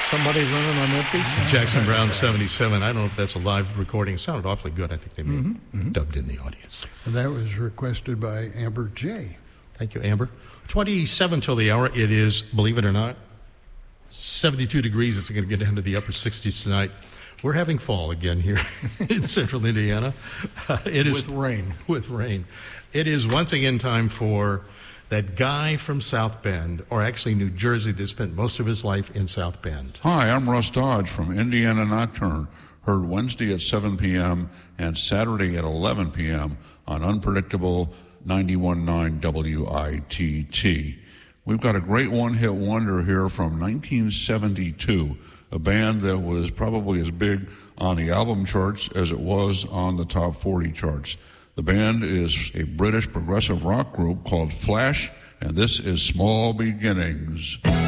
Somebody running on empty? Jackson Browne 77. I don't know if that's a live recording. It sounded awfully good. I think they may have dubbed in the audience. And that was requested by Amber J. Thank you, Amber. 27 till the hour. It is, believe it or not, 72 degrees. It's going to get into the upper 60s tonight. We're having fall again here in central Indiana. It is with rain. With rain. It is once again time for that guy from South Bend, or actually New Jersey, that spent most of his life in South Bend. Hi, I'm Russ Dodge from Indiana Nocturne, heard Wednesday at 7 p.m. and Saturday at 11 p.m. on Unpredictable 91.9 WITT. We've got a great one-hit wonder here from 1972, a band that was probably as big on the album charts as it was on the top 40 charts. The band is a British progressive rock group called Flash, and this is Small Beginnings.